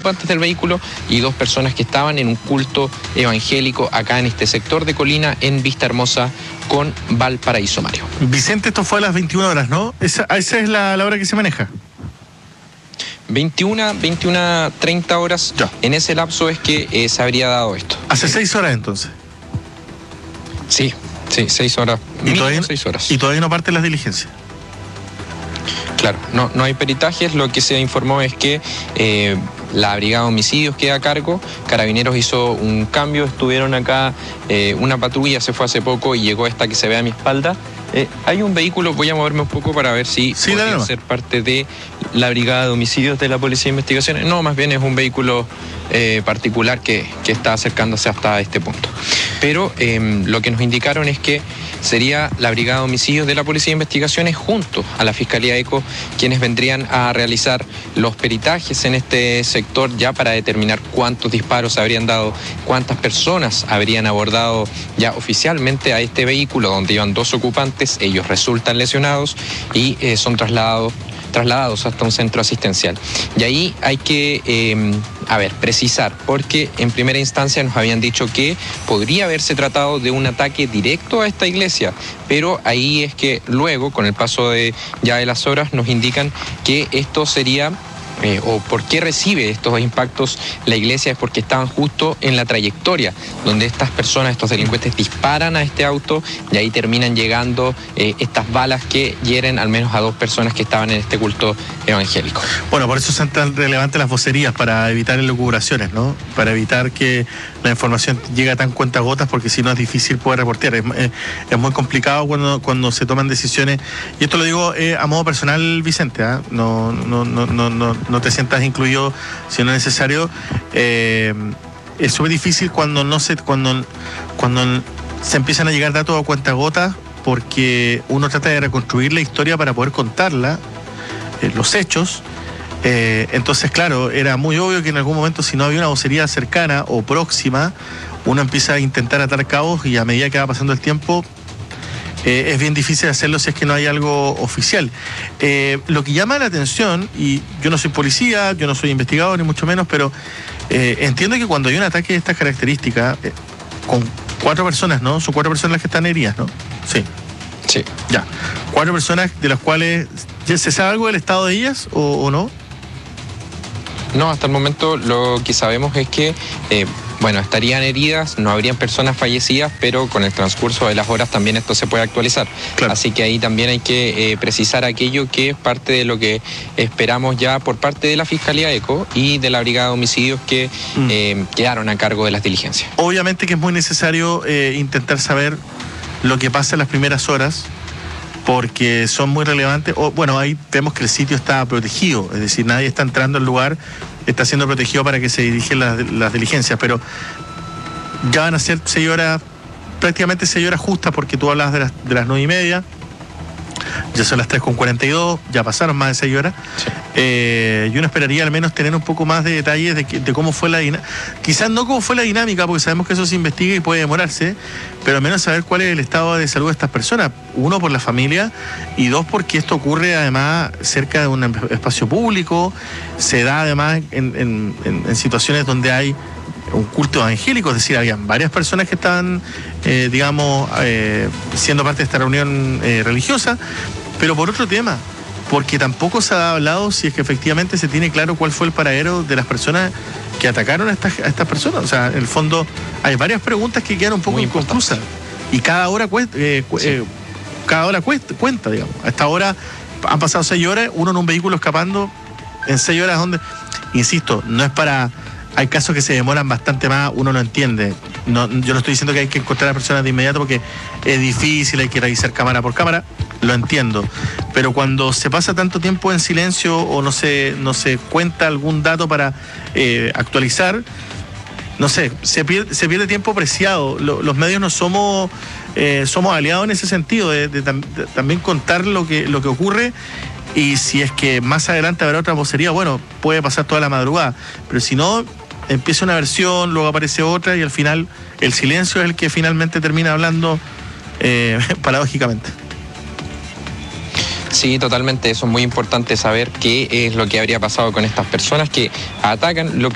ocupantes del vehículo y 2 personas que estaban en un culto evangélico acá en este sector de Colina, en Vista Hermosa con Valparaíso, Mario. Vicente, esto fue a las 21 horas, ¿no? Esa es la hora que se maneja. 21:30 horas. Ya. En ese lapso es que se habría dado esto. Hace 6 horas entonces. Sí, 6 horas. Mínimo 6 horas. Y todavía no parten las diligencias. Claro, no hay peritajes. Lo que se informó es que la Brigada de Homicidios queda a cargo. Carabineros hizo un cambio, estuvieron acá, una patrulla se fue hace poco y llegó esta que se ve a mi espalda. Hay un vehículo, voy a moverme un poco para ver si puede ser parte de la Brigada de Homicidios de la Policía de Investigaciones. No, más bien es un vehículo particular que está acercándose hasta este punto. Pero lo que nos indicaron es que sería la Brigada de Homicidios de la Policía de Investigaciones junto a la Fiscalía ECO quienes vendrían a realizar los peritajes en este sector ya para determinar cuántos disparos habrían dado, cuántas personas habrían abordado ya oficialmente a este vehículo donde iban 2 ocupantes. Ellos resultan lesionados y son trasladados hasta un centro asistencial. Y ahí hay que, precisar, porque en primera instancia nos habían dicho que podría haberse tratado de un ataque directo a esta iglesia, pero ahí es que luego, con el paso de las horas, nos indican que esto sería... o por qué recibe estos impactos la iglesia, es porque estaban justo en la trayectoria donde estas personas, estos delincuentes disparan a este auto y ahí terminan llegando estas balas que hieren al menos a 2 personas que estaban en este culto evangélico. Bueno, por eso son tan relevantes las vocerías, para evitar elucubraciones, ¿no? Para evitar que la información llegue a tan cuentagotas, porque si no es difícil poder reportear. Es muy complicado cuando se toman decisiones, y esto lo digo a modo personal, Vicente, ¿eh? No te sientas incluido si no es necesario. Es súper difícil cuando se empiezan a llegar datos a cuentagotas, porque uno trata de reconstruir la historia para poder contarla, los hechos. Entonces, claro, era muy obvio que en algún momento, si no había una vocería cercana o próxima, uno empieza a intentar atar cabos, y a medida que va pasando el tiempo es bien difícil hacerlo si es que no hay algo oficial. Lo que llama la atención, y yo no soy policía, yo no soy investigador, ni mucho menos, pero entiendo que cuando hay un ataque de estas características, con 4 personas, ¿no? Son 4 personas las que están heridas, ¿no? Sí. Sí. Ya. 4 personas de las cuales... ¿Se sabe algo del estado de ellas o no? No, hasta el momento lo que sabemos es que... estarían heridas, no habrían personas fallecidas, pero con el transcurso de las horas también esto se puede actualizar. Claro. Así que ahí también hay que precisar aquello que es parte de lo que esperamos ya por parte de la Fiscalía ECO y de la Brigada de Homicidios que quedaron a cargo de las diligencias. Obviamente que es muy necesario intentar saber lo que pasa en las primeras horas, porque son muy relevantes. Ahí vemos que el sitio está protegido, es decir, nadie está entrando al lugar, está siendo protegido para que se dirigen las diligencias, pero ya van a ser 6 horas, prácticamente 6 horas justas, porque tú hablas de las 9:30, ya son las 3:42, ya pasaron más de 6 horas. Sí. Y uno esperaría al menos tener un poco más de detalles de cómo fue la dinámica. Quizás no cómo fue la dinámica, porque sabemos que eso se investiga y puede demorarse, pero al menos saber cuál es el estado de salud de estas personas. 1, por la familia, y 2, porque esto ocurre además cerca de un espacio público, se da además en situaciones donde hay un culto evangélico, es decir, habían varias personas que estaban, siendo parte de esta reunión religiosa, pero por otro tema, porque tampoco se ha hablado si es que efectivamente se tiene claro cuál fue el paradero de las personas que atacaron a estas personas. O sea, en el fondo hay varias preguntas que quedan un poco inconclusas, y cada hora cuenta, digamos. Hasta ahora han pasado 6 horas, uno en un vehículo escapando en 6 horas, donde, insisto, no es para... Hay casos que se demoran bastante más, uno no entiende. Yo no estoy diciendo que hay que encontrar a personas de inmediato, porque es difícil, hay que revisar cámara por cámara, lo entiendo. Pero cuando se pasa tanto tiempo en silencio o no se cuenta algún dato para actualizar, no sé, se pierde tiempo preciado. Los medios no somos aliados en ese sentido, de también contar lo que ocurre. Y si es que más adelante habrá otra vocería, bueno, puede pasar toda la madrugada. Pero si no, empieza una versión, luego aparece otra, y al final el silencio es el que finalmente termina hablando, paradójicamente. Sí, totalmente. Eso es muy importante, saber qué es lo que habría pasado con estas personas que atacan. Lo que